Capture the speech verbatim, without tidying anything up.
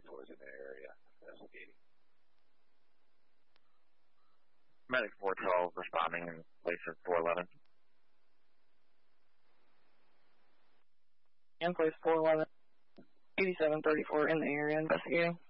thirty-four is in the area investigating. Medic four twelve responding in place of four eleven. In place four eleven. eighty-seven thirty-four in the area investigating.